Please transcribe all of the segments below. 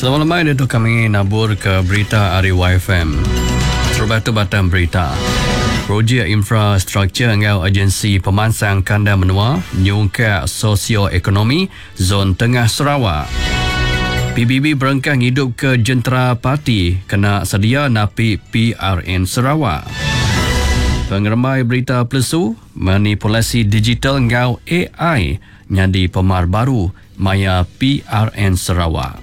Selamat malam itu kami nabur ke berita Ariwa FM. Terbatu batang berita. Projek infrastruktur ngau agensi pemansang kanda menua nyungka sosioekonomi zon tengah Sarawak. PBB berengkang hidup ke jentera parti kena sedia napi PRN Sarawak. Pengeremai berita Plesu, manipulasi digital ngau AI nyadi pemar baru maya PRN Sarawak.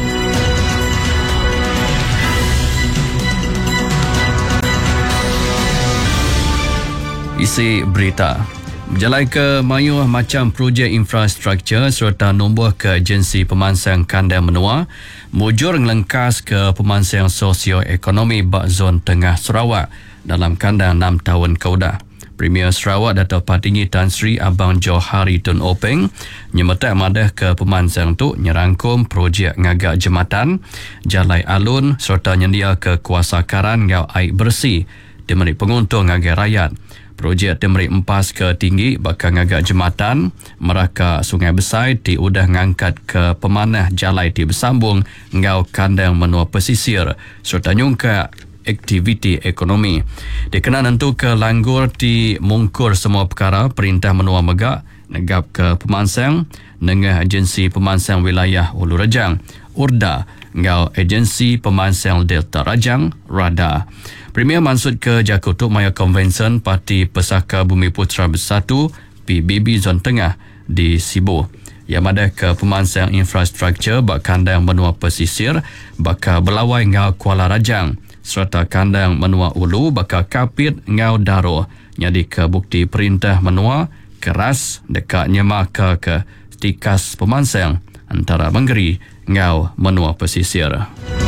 Isi berita. Berjalan ke mayuh macam projek infrastruktur serta nombor ke agensi pemansang kanda menua, mujur ngelengkas ke pemansang sosioekonomi bak zon tengah Sarawak dalam kandang 6 tahun keudah. Premier Sarawak Dato' Patinggi Tan Sri Abang Johari Tun Openg nyemetak madah ke pemansang tu nyerangkum projek ngagak jematan, jalai alun serta nyendia ke kuasa karan ngau air bersih dimeri penguntung ngagak rakyat. Projek temeri empas ke tinggi bakal ngagak jematan Meraka Sungai Besar diudah ngangkat ke pemanah jalai di bersambung ngau kandang menua pesisir serta nyungka aktiviti ekonomi. Dikena nentu ke langgur di mungkur semua perkara perintah menua megak negap ke pemansang nengah agensi pemansang wilayah Hulu Rejang Urda ngau agensi pemansang Delta Rajang Rada. Premier mansud ke Jakutuk Maya Convention Parti Pesaka Bumi Putra Bersatu PBB Zon Tengah di Sibu. Yang madah ke pemansang infrastruktur bak kandang menua pesisir bakal belawai ngau Kuala Rajang serta kandang menua Ulu bakal kapit ngau Daro nyadi ke bukti perintah menua keras dekat nyemaka ke tikas pemansang antara Menggeri ngau menua pesisir.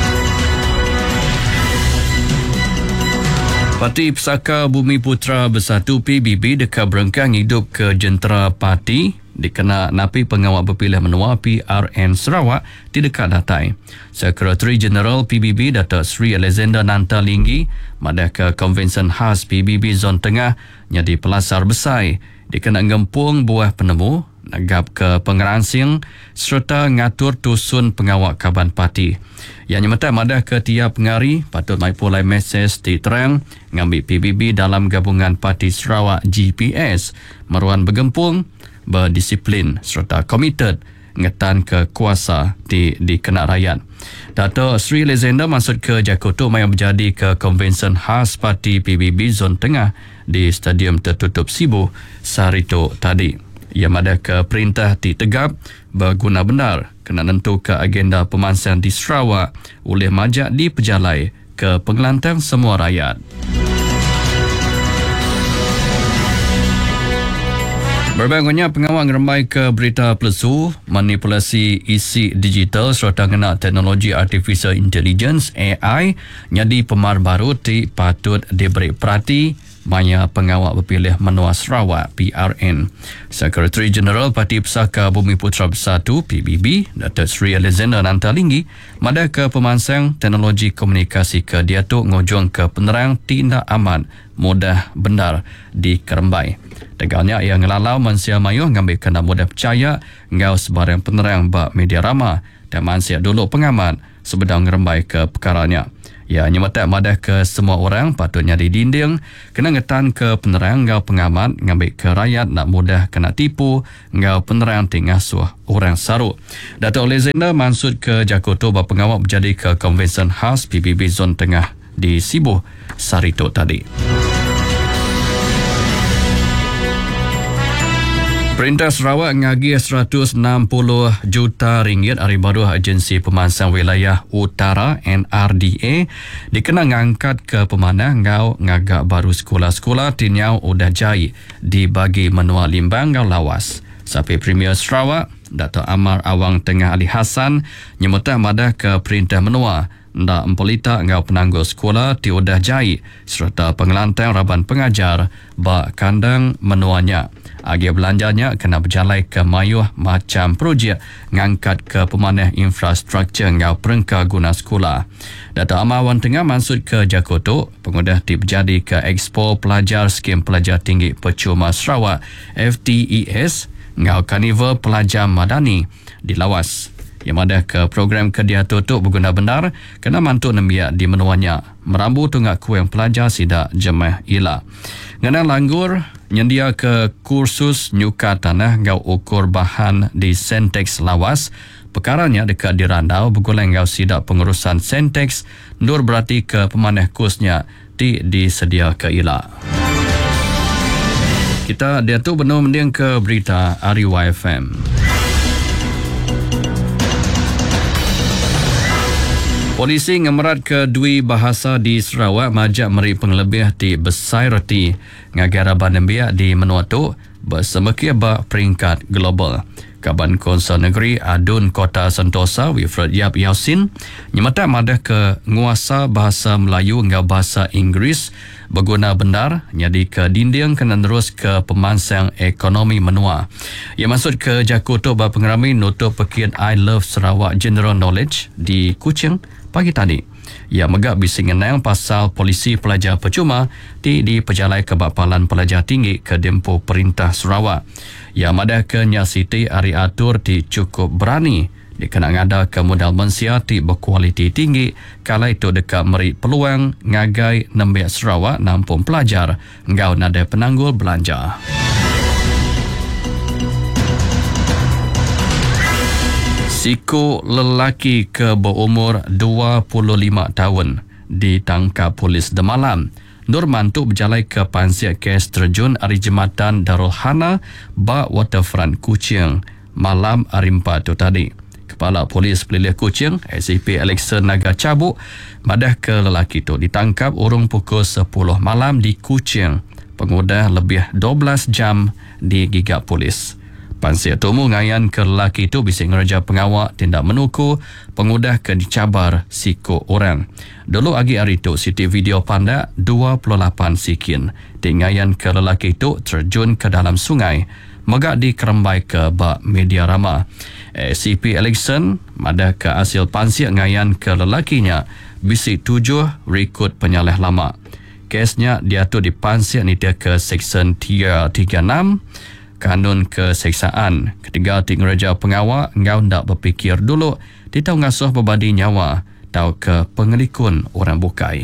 Parti Pesaka Bumi Putra Bersatu PBB dekat berengkang hidup ke jentera parti dikena napi pengawal berpilih menua PRN Sarawak di dekat datai. Sekretari Jeneral PBB Dato' Sri Alexander Nantalinggi madah ke konvensyen khas PBB Zon Tengah nyadi pelasar besar dikena ngempung buah penemu nagap ke pengeransing serta ngatur tusun pengawal kaban parti. Yang nyemetak madah ke tiap pengari patut mai pulai mesej diterang ngambil PBB dalam gabungan Parti Sarawak GPS meruan bergempung, berdisiplin serta komited ngetan ke kuasa di kena rakyat. Dato' Sri Alexander maksud ke Jakutuk maya berjadi ke konvensyen khas Parti PBB Zon Tengah di Stadium Tertutup Sibu Sarito tadi. Ia madah ke perintah ditegap berguna benar kena nentu ke agenda pemansang di Sarawak oleh majak di pejalai ke pengelantang semua rakyat. Berbangunnya pengawal ngeremai ke berita Plesu, manipulasi isi digital serta kena teknologi artificial intelligence AI nyadi pemar baru di patut diberi perhati maya pengawal berpilih menua Sarawak PRN. Sekretari Jeneral Parti Pesaka Bumi Putra Bersatu PBB Dato' Sri Alexander Nantalinggi madah ke pemansang teknologi komunikasi ke Diatuk ngojong ke penerang tindak aman mudah benar di Kerembai. Tegalnya ia ngelalau mansia mayuh ngambil kena mudah percaya ngau sebarang penerang bak media rama dan mansia dulu pengamat sebedang ngerembai ke perkaranya. Ia nyemetak madah ke semua orang patutnya didinding kena ngetan ke penerang ngau pengamat ngambil ke rakyat nak mudah kena tipu ngau penerang tingasuh orang saruk. Dato' Alexander mansud ke Jakutuk bak pengawal berjadi ke konvensyen khas PBB Zon Tengah di Sibu Sarito tadi. Perintah Sarawak ngagih 160 juta ringgit hari baru agensi pemansang wilayah utara NRDA dikena ngangkat ke pemanah ngau ngagak baru sekolah-sekolah tinyau udah jai dibagi menua limbang ngau lawas. Sampai Premier Sarawak Dato' Amar Awang Tengah Ali Hassan nyemetak madah ke perintah menua ndak empolita ngau penangguh sekolah diudah jai serta pengelantang raban pengajar bak kandang menuanya. Agi belanjanya kena berjalai ke mayuh macam projek ngangkat ke pemanah infrastruktur ngau perengka guna sekolah. Dato' Amar Awang Tengah maksud ke Jakutuk pengudah berjadi ke Expo Pelajar Skim Pelajar Tinggi Percuma Sarawak FTES ngau Karnival Pelajar Madani di Lawas. yang ada ke program kedia tutup berguna benar kena mantuk nembia di menuanya merambu tunggak kuing pelajar sidak jemaah ila. Ngana langgur nyendia ke kursus nyuka tanah ngau ukur bahan di Sentex Lawas. Perkaranya dekat di Randau bergulai ngau sidak pengurusan Sentex nur berarti ke pemanah kursnya disedia ke ila. Kita dia tu benar mending ke berita Ariwa FM. Polisi ngemerat ke dui bahasa di Sarawak majak meri penglebih di besai reti ngagara bandembia di Menuatu bersemekia bak peringkat global. Kaban Konsel Negeri Adun Kota Sentosa Wilfred Yap Yausin nyemata madah ke nguasa bahasa Melayu ngau bahasa Inggeris berguna benar jadi ke dinding kena terus ke pemansang ekonomi menua. Ia maksud ke Jakuto bak pengerami nutup pekian I Love Sarawak General Knowledge di Kuching pagi tadi. Ia megak bising ngenang pasal polisi pelajar percuma di pejalai kebapalan pelajar tinggi ke Dempo Perintah Sarawak. Ia madah ke Nya Siti Ari Atur di cukup berani dikena ngada ke modal mensia di berkualiti tinggi kala itu dekat meri peluang ngagai nembek Sarawak nampung pelajar ngau nada penanggul belanja. Siku lelaki ke berumur 25 tahun ditangkap polis Demalam. Nur mantuk berjalai ke pansiat kes terjun hari Jumatan Darul Hana bak waterfront Kuching malam hari 4 tu tadi. Kepala Polis Pelilih Kuching ACP Alexander Naga Cabuk madah ke lelaki tu ditangkap urung pukul 10 malam di Kuching. Pengudah lebih 12 jam digigap polis. Pansiat Tumu ngayan ke lelaki itu bising ngerja pengawak tindak menuku pengudah ke dicabar siku orang. Dulu agi hari itu siti video pandak 28 sikin tingayan ke lelaki itu terjun ke dalam sungai megak dikerembai ke bak media rama. ACP Alexander madah ke hasil pansiat ngayan ke lelakinya bisik 7 rekod penyaleh lama. Kesnya diatur di pansiat ni dia ke Seksyen 336 Kanun Keseksaan. Ketiga tingreja pengawal ngau ndak berfikir dulu ditau ngasuh berbadi nyawa tau ke pengelikun orang bukai.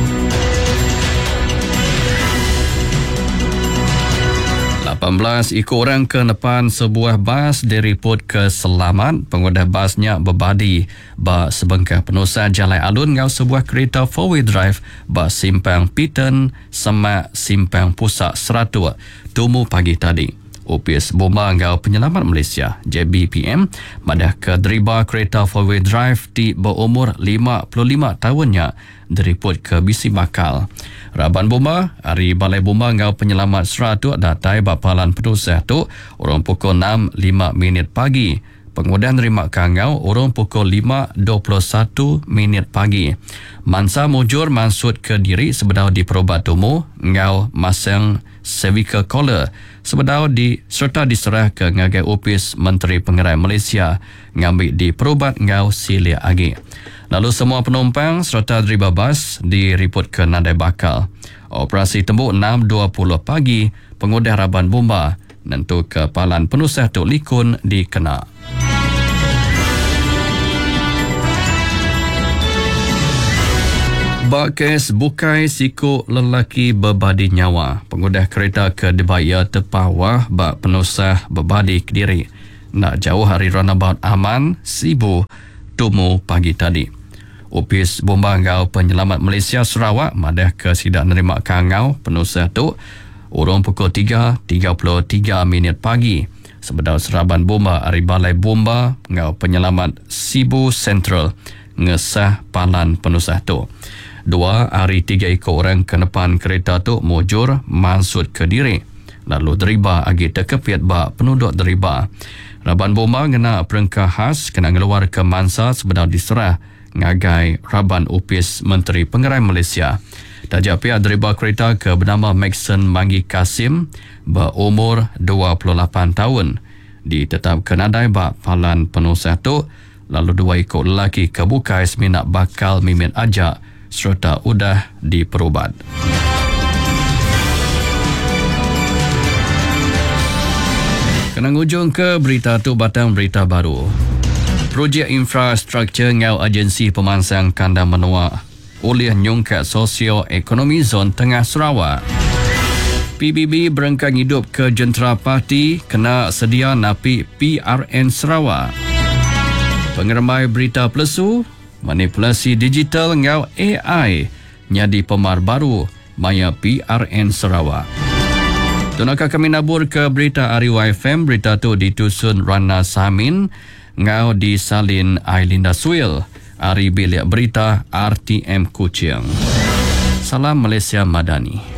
Ikut orang ke depan sebuah bas diriput keselamat. Pengudah basnya berbadi bak sebengkah penusa Jalai Alun ngau sebuah kereta 4-wheel drive bak simpang Piten Semak simpang Pusat Seratua Tumu pagi tadi. Opis Bomba Ngau Penyelamat Malaysia JBPM madah ke deriba kereta 4-wheel drive di berumur 55 tahunnya diriput ke bisi bakal. Raban Bomba hari Balai Bomba Ngau Penyelamat Seratua datai bapalan penusa tu urung pukul 6.05 pagi. Pengudian nerima kangau urung pukul 5.21 pagi. Mansa mujur mansut ke diri sebedau di Perubat Tumu ngau masang cervical collar sebedau serta diserah ke ngagai Opis Menteri Pengerai Malaysia ngambil di Perubat ngau Silia Agi. Lalu semua penumpang serta deriba bas diriput ke Nadai Bakal. Operasi tembuk 6.20 pagi pengudah Raban Bomba nentu kepalan penusah Tok Likun dikena. Bak kes bukai siku lelaki berbadi nyawa. Pengudah kereta ke Debaya terpawah bak penusah berbadi Kediri. Nak jauh hari runabout aman, Sibu, Tumu pagi tadi. Opis Bomba Ngau Penyelamat Malaysia Sarawak madah ke sidak nerima kangau penusah tu urung pukul 3.33 pagi. Sebedau Seraban Bomba hari Balai Bomba Ngau Penyelamat Sibu Central ngesah palan penusah tu. 2 hari 3 ekor orang ke depan kereta tu mujur mansut ke diri. Lalu deriba agi terkepiat bak penuduk deriba. Raban Bomba kena perengkah khas kena ngeluar ke Mansa sebedau diserah ngagai Raban Opis Menteri Pengerai Malaysia. Tajak pihak deriba kereta ke bernama Maxson Manggi Kasim berumur 28 tahun. Ditetap ke nadai bak palan penusah tu. Lalu 2 ekor lelaki ke bukai seminak bakal mimin ajak serta udah diperubat. Kena ngujung ke berita tu batang berita baru. Projek infrastruktur ngau agensi pemansang kandang menua oleh nyongkat sosio-ekonomi zon tengah Sarawak. PBB berengkang hidup ke jentera parti kena sedia napi PRN Sarawak. Pengeremai berita pelesu, manipulasi digital ngau AI nyadi pemar baru maya PRN Sarawak. Tunakah kami nabur ke berita Ariwa FM, berita tu ditusun Rana Samin, ngau disalin Ailinda Suil, Ari Bilik Berita RTM Kuching. Salam Malaysia Madani.